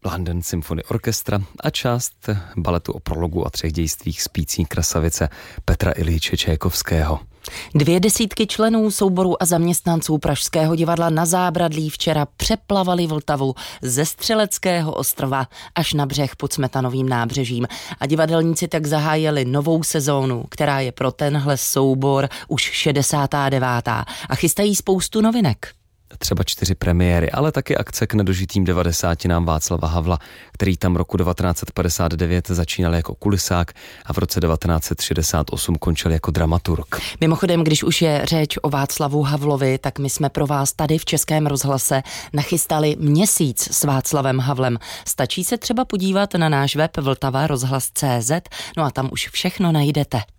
London Symphony Orchestra a část baletu o prologu a 3 dějstvích Spící krasavice Petra Iljiče Čajkovského. 200 členů souboru a zaměstnanců Pražského divadla Na Zábradlí včera přeplavali Vltavu ze Střeleckého ostrova až na břeh pod Smetanovým nábřežím. A divadelníci tak zahájili novou sezónu, která je pro tenhle soubor už 69. a chystají spoustu novinek. Třeba 4 premiéry, ale taky akce k nedožitým 90. Václava Havla, který tam roku 1959 začínal jako kulisák a v roce 1968 končil jako dramaturg. Mimochodem, když už je řeč o Václavu Havlovi, tak my jsme pro vás tady v Českém rozhlase nachystali měsíc s Václavem Havlem. Stačí se třeba podívat na náš web vltavarozhlas.cz, no a tam už všechno najdete.